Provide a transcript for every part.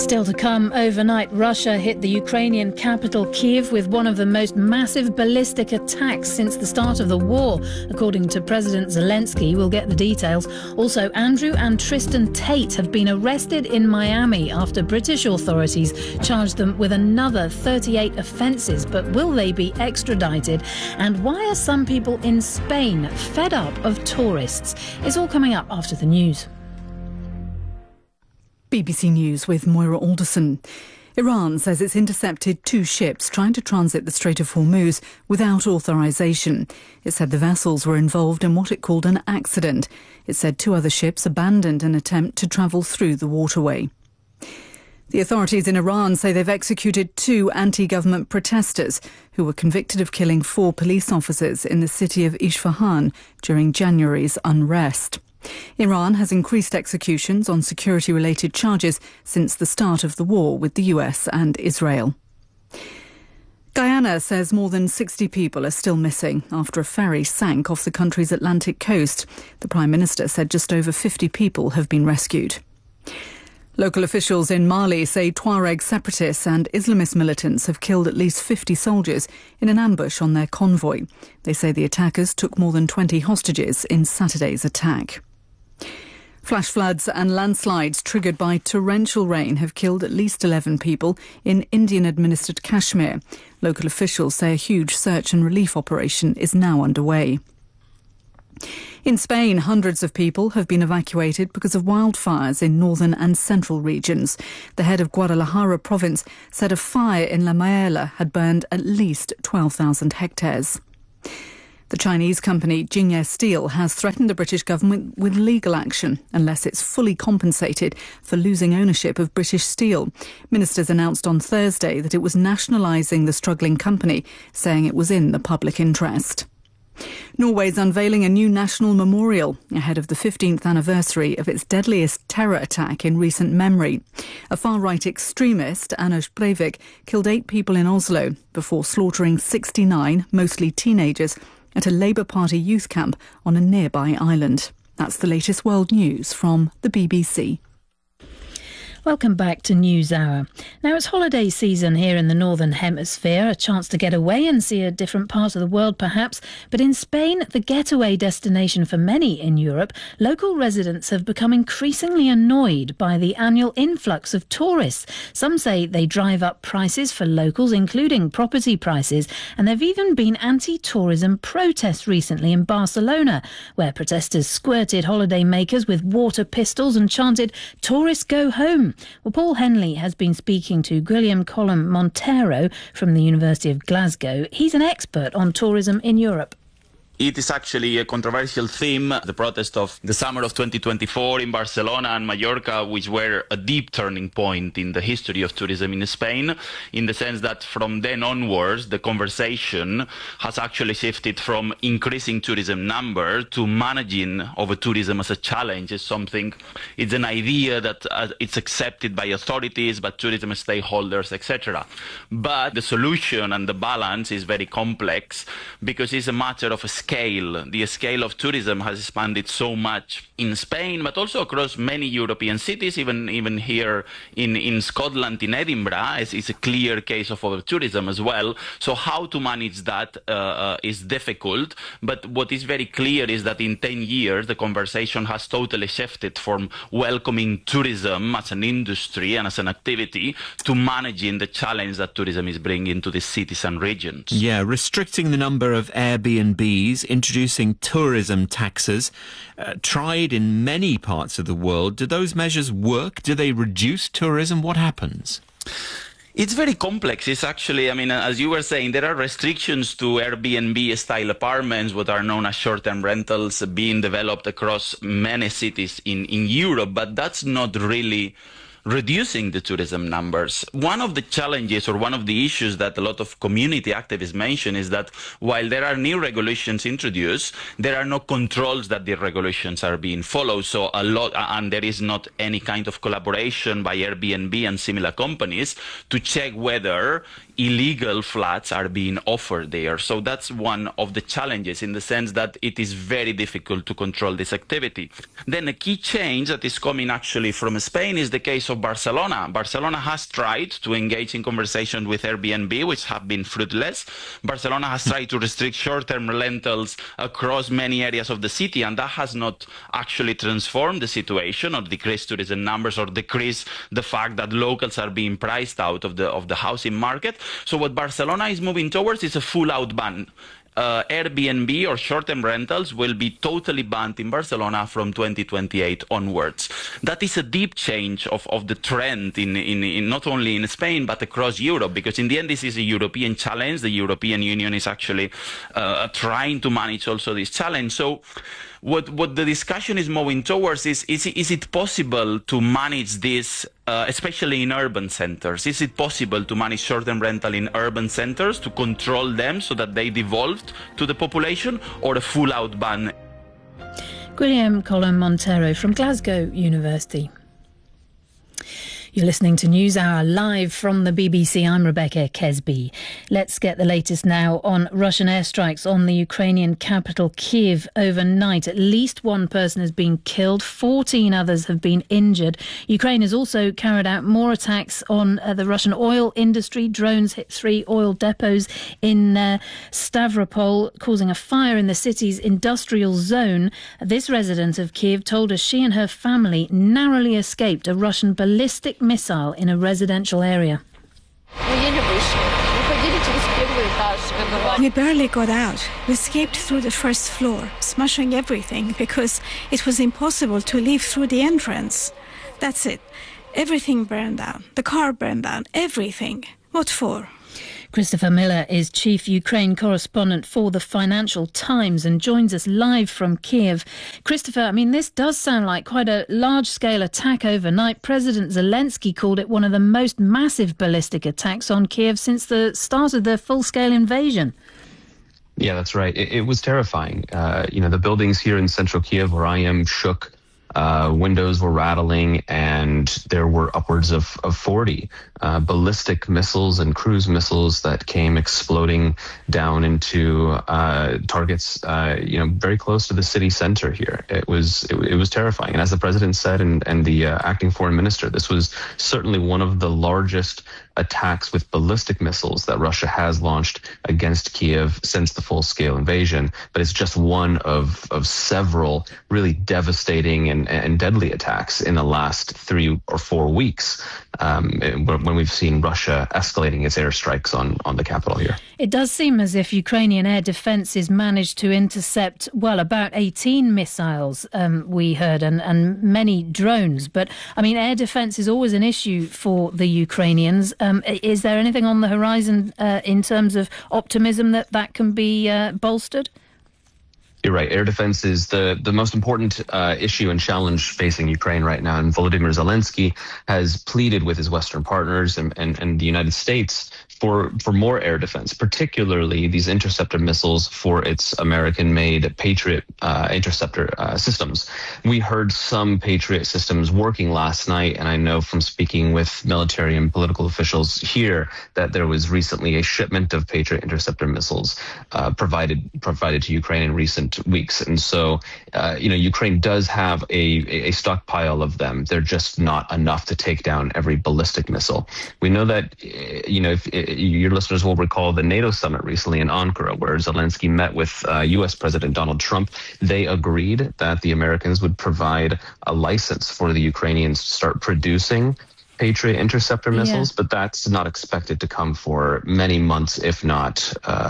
Still to come, overnight Russia hit the Ukrainian capital Kyiv with one of the most massive ballistic attacks since the start of the war, according to President Zelensky. We'll get the details. Also, Andrew and Tristan Tate have been arrested in Miami after British authorities charged them with another 38 offences. But will they be extradited? And why are some people in Spain fed up of tourists? It's all coming up after the news. BBC News with Moira Alderson. Iran says it's intercepted 2 ships trying to transit the Strait of Hormuz without authorisation. It said the vessels were involved in what it called an accident. It said 2 other ships abandoned an attempt to travel through the waterway. The authorities in Iran say they've executed 2 anti-government protesters who were convicted of killing 4 police officers in the city of Isfahan during January's unrest. Iran has increased executions on security-related charges since the start of the war with the US and Israel. Guyana says more than 60 people are still missing after a ferry sank off the country's Atlantic coast. The Prime Minister said just over 50 people have been rescued. Local officials in Mali say Tuareg separatists and Islamist militants have killed at least 50 soldiers in an ambush on their convoy. They say the attackers took more than 20 hostages in Saturday's attack. Flash floods and landslides triggered by torrential rain have killed at least 11 people in Indian-administered Kashmir. Local officials say a huge search and relief operation is now underway. In Spain, hundreds of people have been evacuated because of wildfires in northern and central regions. The head of Guadalajara province said a fire in La Maella had burned at least 12,000 hectares. The Chinese company Jingye Steel has threatened the British government with legal action unless it's fully compensated for losing ownership of British Steel. Ministers announced on Thursday that it was nationalising the struggling company, saying it was in the public interest. Norway's unveiling a new national memorial ahead of the 15th anniversary of its deadliest terror attack in recent memory. A far-right extremist, Anders Breivik, killed 8 people in Oslo before slaughtering 69, mostly teenagers, at a Labour Party youth camp on a nearby island. That's the latest world news from the BBC. Welcome back to NewsHour. Now it's holiday season here in the Northern Hemisphere, a chance to get away and see a different part of the world perhaps. But in Spain, the getaway destination for many in Europe, local residents have become increasingly annoyed by the annual influx of tourists. Some say they drive up prices for locals, including property prices. And there have even been anti-tourism protests recently in Barcelona, where protesters squirted holidaymakers with water pistols and chanted, "Tourists go home." Well, Paul Henley has been speaking to Guillem Colom Montero from the University of Glasgow. He's an expert on tourism in Europe. It is actually a controversial theme, the protest of the summer of 2024 in Barcelona and Mallorca, which were a deep turning point in the history of tourism in Spain, in the sense that from then onwards, the conversation has actually shifted from increasing tourism number to managing over tourism as a challenge. It's an idea that it's accepted by authorities, by tourism stakeholders, etc. But the solution and the balance is very complex because it's a matter of scale. The scale of tourism has expanded so much in Spain, but also across many European cities, even here in Scotland, in Edinburgh, is a clear case of over-tourism as well. So how to manage that is difficult, but what is very clear is that in 10 years, the conversation has totally shifted from welcoming tourism as an industry and as an activity to managing the challenge that tourism is bringing to the cities and regions. Yeah, restricting the number of Airbnbs, introducing tourism taxes, tried in many parts of the world. Do those measures work? Do they reduce tourism? What happens? It's very complex. It's actually, as you were saying, there are restrictions to Airbnb-style apartments, what are known as short-term rentals, being developed across many cities in Europe, but that's not really reducing the tourism numbers. One of the challenges or one of the issues that a lot of community activists mention is that while there are new regulations introduced, there are no controls that the regulations are being followed. So and there is not any kind of collaboration by Airbnb and similar companies to check whether illegal flats are being offered there. So that's one of the challenges in the sense that it is very difficult to control this activity. Then a key change that is coming actually from Spain is the case of of Barcelona. Barcelona has tried to engage in conversation with Airbnb, which have been fruitless. Barcelona has tried to restrict short-term rentals across many areas of the city, and that has not actually transformed the situation or decreased tourism numbers or decreased the fact that locals are being priced out of the housing market. So what Barcelona is moving towards is a full-out ban. Airbnb or short-term rentals will be totally banned in Barcelona from 2028 onwards. That is a deep change of the trend in not only in Spain but across Europe, because in the end this is a European challenge. The European Union is actually trying to manage also this challenge. So what the discussion is moving towards is it possible to manage this, especially in urban centers? Is it possible to manage short-term rental in urban centers, to control them so that they devolved to the population, or a full-out ban? Guillaume Colin Montero from Glasgow University. You're listening to NewsHour live from the BBC. I'm Rebecca Kesby. Let's get the latest now on Russian airstrikes on the Ukrainian capital Kyiv overnight. At least one person has been killed, 14 others have been injured. Ukraine has also carried out more attacks on the Russian oil industry. Drones hit 3 oil depots in Stavropol, causing a fire in the city's industrial zone. This resident of Kyiv told us she and her family narrowly escaped a Russian ballistic missile in a residential area. We barely got out. We escaped through the first floor, smashing everything because it was impossible to leave through the entrance. That's it. Everything burned down. The car burned down. Everything. What for? Christopher Miller is chief Ukraine correspondent for the Financial Times and joins us live from Kyiv. Christopher, I mean, this does sound like quite a large-scale attack overnight. President Zelensky called it one of the most massive ballistic attacks on Kyiv since the start of the full-scale invasion. Yeah, that's right. It was terrifying. The buildings here in central Kyiv where I am shook. Windows were rattling, and there were upwards of 40 ballistic missiles and cruise missiles that came exploding down into targets, very close to the city center here. It was terrifying. And as the president said, and the acting foreign minister, this was certainly one of the largest attacks with ballistic missiles that Russia has launched against Kyiv since the full-scale invasion. But it's just one of several really devastating and deadly attacks in the last 3 or 4 weeks when we've seen Russia escalating its airstrikes on the capital here. It does seem as if Ukrainian air defences managed to intercept, about 18 missiles, we heard, and many drones. But, I mean, air defence is always an issue for the Ukrainians. Is there anything on the horizon in terms of optimism that can be bolstered? You're right. Air defense is the most important issue and challenge facing Ukraine right now. And Volodymyr Zelensky has pleaded with his Western partners and the United States for more air defense, particularly these interceptor missiles for its American-made Patriot interceptor systems. We heard some Patriot systems working last night, and I know from speaking with military and political officials here that there was recently a shipment of Patriot interceptor missiles provided to Ukraine in recent weeks. And so, Ukraine does have a stockpile of them. They're just not enough to take down every ballistic missile. We know that, if your listeners will recall the NATO summit recently in Ankara, where Zelensky met with U.S. President Donald Trump. They agreed that the Americans would provide a license for the Ukrainians to start producing Patriot interceptor missiles, but that's not expected to come for many months, if not,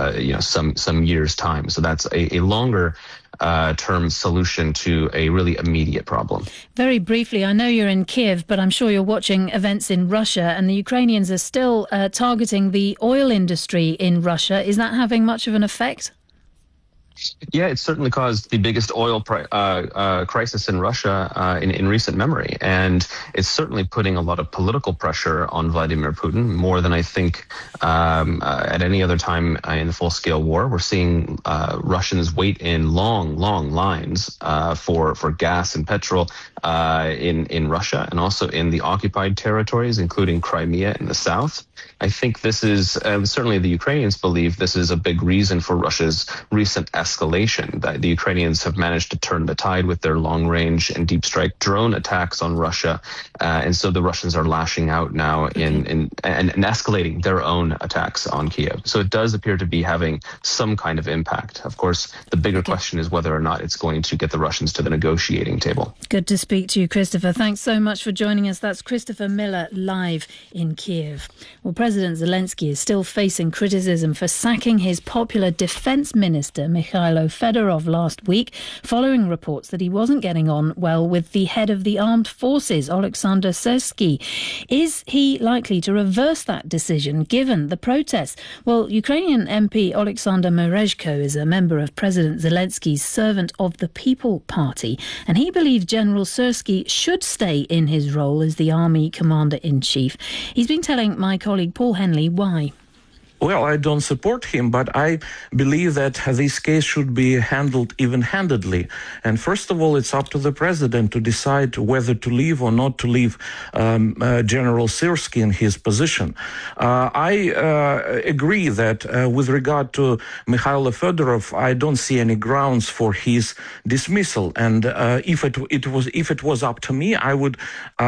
some years' time. So that's a longer term solution to a really immediate problem. Very briefly, I know you're in Kyiv, but I'm sure you're watching events in Russia, and the Ukrainians are still targeting the oil industry in Russia. Is that having much of an effect? Yeah, it's certainly caused the biggest oil crisis in Russia in recent memory. And it's certainly putting a lot of political pressure on Vladimir Putin, more than I think at any other time in the full-scale war. We're seeing Russians wait in long lines for gas and petrol in Russia, and also in the occupied territories, including Crimea in the south. I think this is, certainly the Ukrainians believe this is a big reason for Russia's recent escalation, that the Ukrainians have managed to turn the tide with their long-range and deep strike drone attacks on Russia. And so the Russians are lashing out now and escalating their own attacks on Kiev. So it does appear to be having some kind of impact. Of course, the bigger question is whether or not it's going to get the Russians to the negotiating table. Good to speak to you, Christopher. Thanks so much for joining us. That's Christopher Miller live in Kiev. Well, President Zelensky is still facing criticism for sacking his popular defence minister, Mikhailo Fedorov, last week, following reports that he wasn't getting on well with the head of the armed forces, Oleksandr Syrsky. Is he likely to reverse that decision, given the protests? Well, Ukrainian MP Oleksandr Merezhko is a member of President Zelensky's Servant of the People party, and he believes General Syrsky should stay in his role as the army commander-in-chief. He's been telling my colleague Paul Henley why. Well, I don't support him, but I believe that this case should be handled even-handedly. And first of all, it's up to the president to decide whether to leave or not to leave General Syrsky in his position. I agree that with regard to Mikhailo Fedorov, I don't see any grounds for his dismissal. And if it was up to me, I would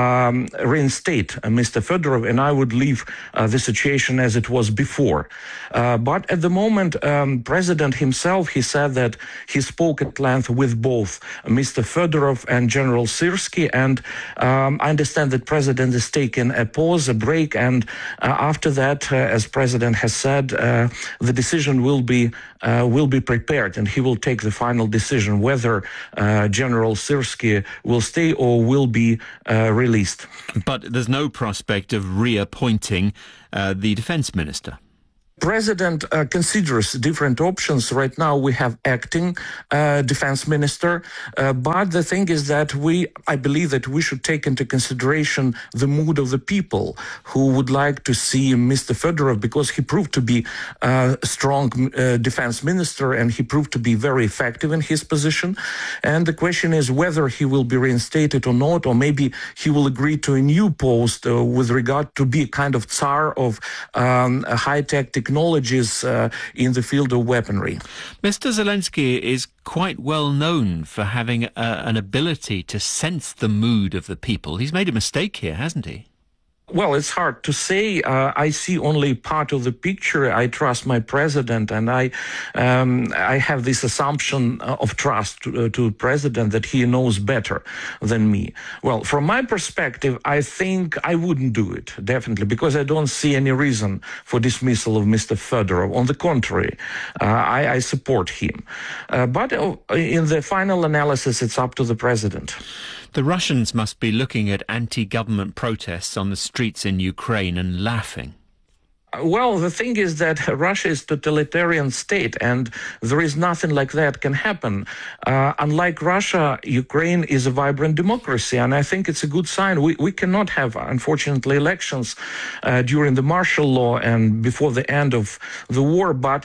reinstate Mr. Fedorov, and I would leave the situation as it was before. But at the moment, President himself, he said that he spoke at length with both Mr. Fedorov and General Syrsky, and I understand that President is taking a pause, a break, and after that, as President has said, the decision will be prepared, and he will take the final decision whether General Syrsky will stay or will be released. But there's no prospect of reappointing the defence minister. President considers different options. Right now we have acting defense minister, but the thing is that I believe that we should take into consideration the mood of the people who would like to see Mr. Fedorov, because he proved to be a strong defense minister and he proved to be very effective in his position. And the question is whether he will be reinstated or not, or maybe he will agree to a new post with regard to be a kind of Tsar of high-tech technologies in the field of weaponry. Mr. Zelensky is quite well known for having an ability to sense the mood of the people. He's made a mistake here, hasn't he? Well, it's hard to say. I see only part of the picture. I trust my president, and I have this assumption of trust to president that he knows better than me. Well, from my perspective, I think I wouldn't do it, definitely, because I don't see any reason for dismissal of Mr. Fedorov. On the contrary, I support him. But in the final analysis, it's up to the president. The Russians must be looking at anti-government protests on the streets in Ukraine and laughing. Well, the thing is that Russia is a totalitarian state, and there is nothing like that can happen. Unlike Russia, Ukraine is a vibrant democracy, and I think it's a good sign. We cannot have, unfortunately, elections during the martial law and before the end of the war, but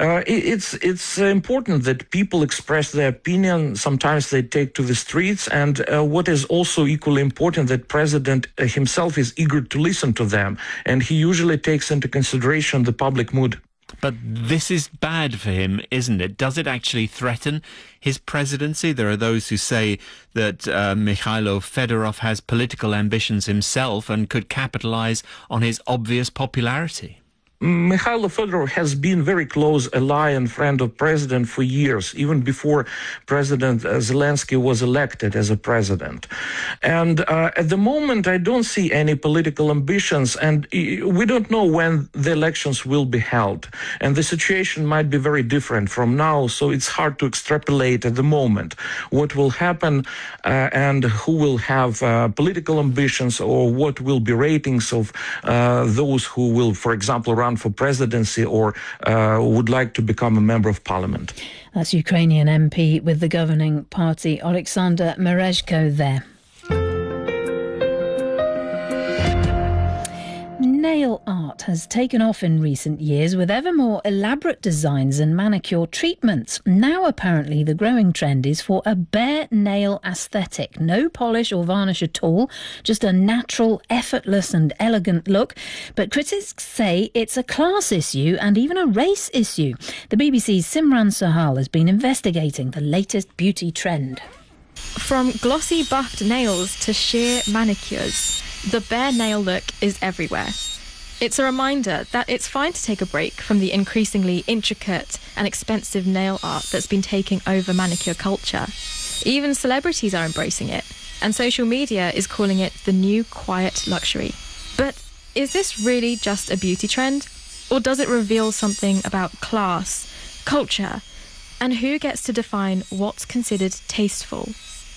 it's important that people express their opinion. Sometimes they take to the streets, and what is also equally important, that President himself is eager to listen to them, and he usually takes into consideration the public mood. But this is bad for him, isn't it? Does it actually threaten his presidency? There are those who say that Mikhailo Fedorov has political ambitions himself and could capitalize on his obvious popularity. Mikhailo Fedorov has been very close ally and friend of president for years, even before President Zelensky was elected as a president. And at the moment, I don't see any political ambitions, and we don't know when the elections will be held. And the situation might be very different from now, so it's hard to extrapolate at the moment what will happen and who will have political ambitions, or what will be ratings of those who will, for example, run for presidency or would like to become a member of parliament. That's Ukrainian MP with the governing party, Oleksandr Merezhko there. nail art has taken off in recent years with ever more elaborate designs and manicure treatments. Now, apparently, the growing trend is for a bare nail aesthetic. No polish or varnish at all, just a natural, effortless and elegant look. But critics say it's a class issue and even a race issue. The BBC's Simran Sahal has been investigating the latest beauty trend. From glossy buffed nails to sheer manicures, the bare nail look is everywhere. It's a reminder that it's fine to take a break from the increasingly intricate and expensive nail art that's been taking over manicure culture. Even celebrities are embracing it, and social media is calling it the new quiet luxury. But is this really just a beauty trend? Or does it reveal something about class, culture, and who gets to define what's considered tasteful?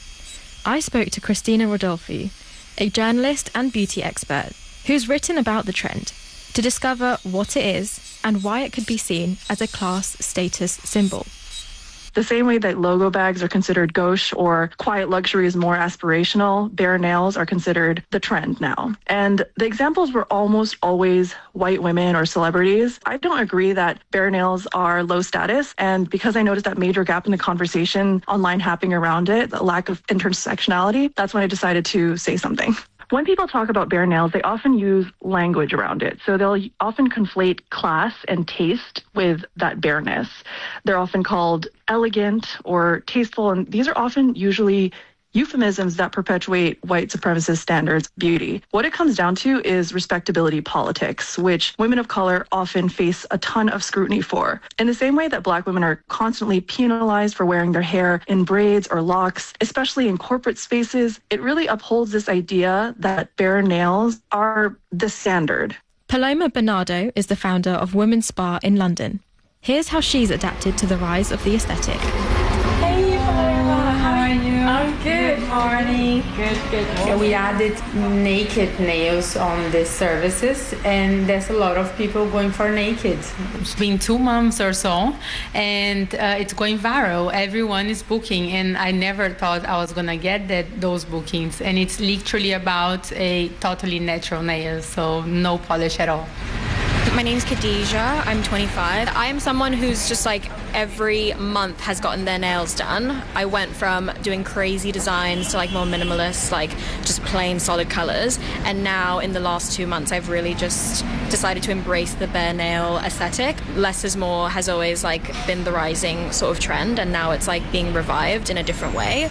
I spoke to Christina Rodolfi, a journalist and beauty expert who's written about the trend, to discover what it is and why it could be seen as a class status symbol. The same way that logo bags are considered gauche or quiet luxury is more aspirational, bare nails are considered the trend now. And the examples were almost always white women or celebrities. I don't agree that bare nails are low status. And because I noticed that major gap in the conversation online happening around it, the lack of intersectionality, that's when I decided to say something. When people talk about bare nails, they often use language around it. So they'll often conflate class and taste with that bareness. They're often called elegant or tasteful, and these are often usually euphemisms that perpetuate white supremacist standards of beauty. What it comes down to is respectability politics, which women of color often face a ton of scrutiny for. In the same way that Black women are constantly penalized for wearing their hair in braids or locks, especially in corporate spaces, it really upholds this idea that bare nails are the standard. Paloma Bernardo is the founder of Women's Spa in London. Here's how she's adapted to the rise of the aesthetic. Hey, Paloma, how are you? I'm good. Good morning. Good. We added naked nails on the services, and there's a lot of people going for naked. It's been 2 months or so, and it's going viral. Everyone is booking, and I never thought I was gonna get those bookings. And it's literally about a totally natural nail, so no polish at all. My name's Khadija, I'm 25. I'm someone who's just like every month has gotten their nails done. I went from doing crazy designs to like more minimalist, like just plain solid colors. And now in the last 2 months, I've really just decided to embrace the bare nail aesthetic. Less is more has always like been the rising sort of trend, and now it's like being revived in a different way.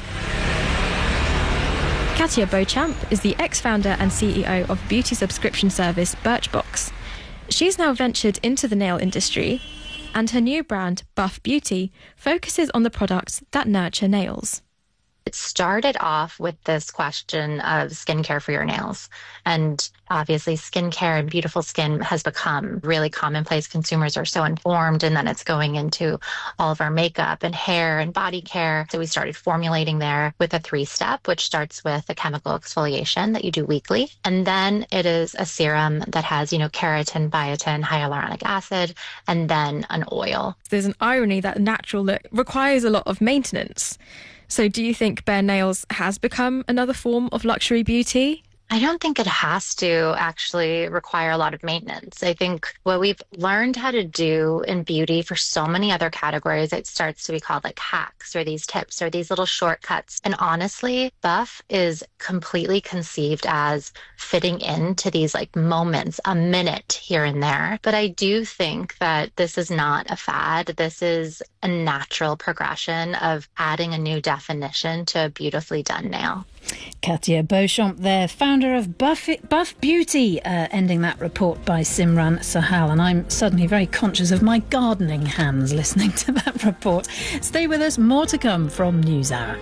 Katia Beauchamp is the ex-founder and CEO of beauty subscription service Birchbox. She's now ventured into the nail industry, and her new brand, Buff Beauty, focuses on the products that nurture nails. It started off with this question of skincare for your nails. And obviously skincare and beautiful skin has become really commonplace. Consumers are so informed, and then it's going into all of our makeup and hair and body care. So we started formulating there with a 3-step, which starts with a chemical exfoliation that you do weekly. And then it is a serum that has, keratin, biotin, hyaluronic acid, and then an oil. There's an irony that natural look requires a lot of maintenance. So do you think bare nails has become another form of luxury beauty? I don't think it has to actually require a lot of maintenance. I think what we've learned how to do in beauty for so many other categories, it starts to be called like hacks or these tips or these little shortcuts. And honestly, Buff is completely conceived as fitting into these like moments, a minute here and there. But I do think that this is not a fad. This is a natural progression of adding a new definition to a beautifully done nail. Katia Beauchamp there, founder of Buff Beauty, ending that report by Simran Sahal. And I'm suddenly very conscious of my gardening hands listening to that report. Stay with us, more to come from NewsHour.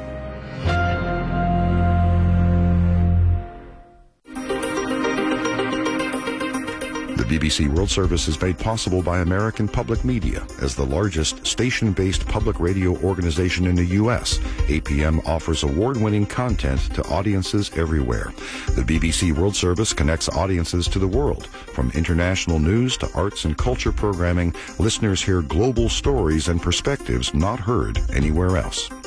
The BBC World Service is made possible by American Public Media. As the largest station-based public radio organization in the U.S., APM offers award-winning content to audiences everywhere. The BBC World Service connects audiences to the world. From international news to arts and culture programming, listeners hear global stories and perspectives not heard anywhere else.